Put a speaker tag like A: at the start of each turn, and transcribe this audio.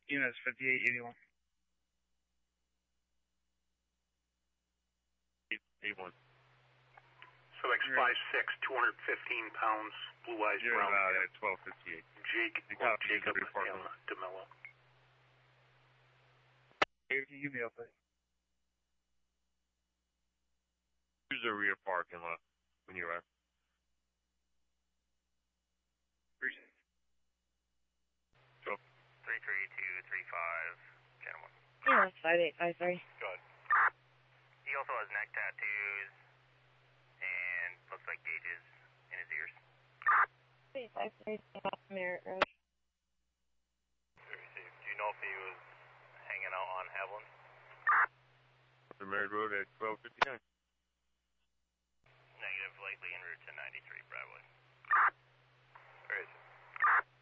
A: Units 5881.
B: 81.
C: Select 5'6", 215 pounds, blue eyes,
B: You're
C: brown
B: about
C: hair.
B: at 1258.
C: Jacob
B: report.
C: DeMello.
A: Give me up there.
B: Use the rear parking lot when you arrive.
A: Appreciate it.
D: 33235, gentlemen.
E: Yeah, 5853.
D: Good. He also has neck tattoos and looks like gauges in his ears.
E: 5853, Merritt Road.
D: Do you know if he was hanging out on Haviland?
B: The Merritt Road at 1259.
D: Negative, likely en route to 93, Bradwood.